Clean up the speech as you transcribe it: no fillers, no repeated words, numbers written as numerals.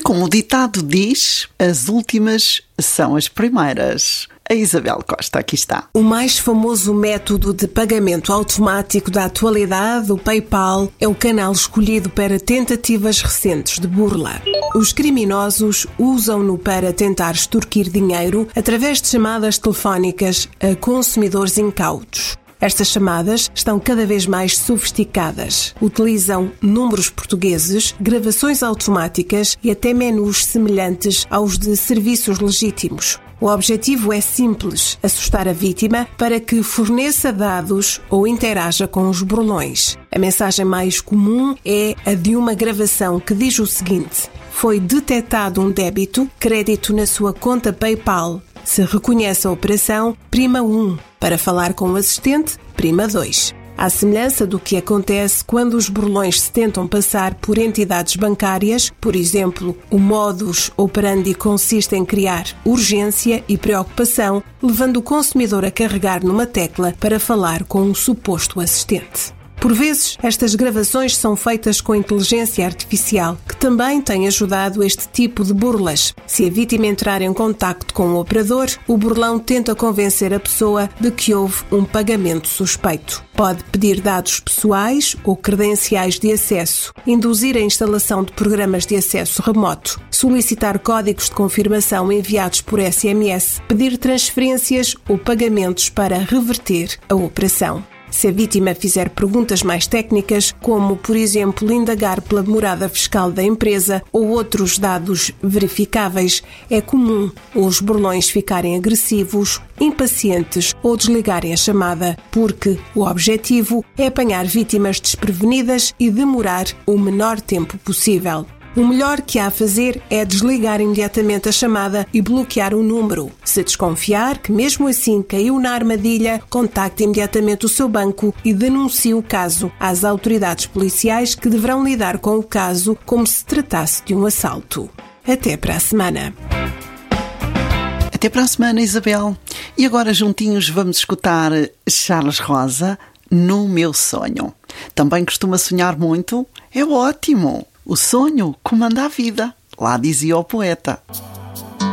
como o ditado diz, as últimas são as primeiras. A Isabel Costa, aqui está. O mais famoso método de pagamento automático da atualidade, o PayPal, é o canal escolhido para tentativas recentes de burla. Os criminosos usam-no para tentar extorquir dinheiro através de chamadas telefónicas a consumidores incautos. Estas chamadas estão cada vez mais sofisticadas. Utilizam números portugueses, gravações automáticas e até menus semelhantes aos de serviços legítimos. O objetivo é simples: assustar a vítima para que forneça dados ou interaja com os burlões. A mensagem mais comum é a de uma gravação que diz o seguinte: foi detectado um débito, crédito na sua conta PayPal. Se reconhece a operação, prima 1. Para falar com o assistente, prima 2. À semelhança do que acontece quando os burlões se tentam passar por entidades bancárias, por exemplo, o modus operandi consiste em criar urgência e preocupação, levando o consumidor a carregar numa tecla para falar com um suposto assistente. Por vezes, estas gravações são feitas com inteligência artificial, que também tem ajudado este tipo de burlas. Se a vítima entrar em contacto com o operador, o burlão tenta convencer a pessoa de que houve um pagamento suspeito. Pode pedir dados pessoais ou credenciais de acesso, induzir a instalação de programas de acesso remoto, solicitar códigos de confirmação enviados por SMS, pedir transferências ou pagamentos para reverter a operação. Se a vítima fizer perguntas mais técnicas, como, por exemplo, indagar pela morada fiscal da empresa ou outros dados verificáveis, é comum os burlões ficarem agressivos, impacientes ou desligarem a chamada, porque o objetivo é apanhar vítimas desprevenidas e demorar o menor tempo possível. O melhor que há a fazer é desligar imediatamente a chamada e bloquear o número. Se desconfiar que mesmo assim caiu na armadilha, contacte imediatamente o seu banco e denuncie o caso às autoridades policiais, que deverão lidar com o caso como se tratasse de um assalto. Até para a semana. Até para a semana, Isabel. E agora juntinhos vamos escutar Charles Rosa, No Meu Sonho. Também costuma sonhar muito? É ótimo! O sonho comanda a vida, lá dizia o poeta.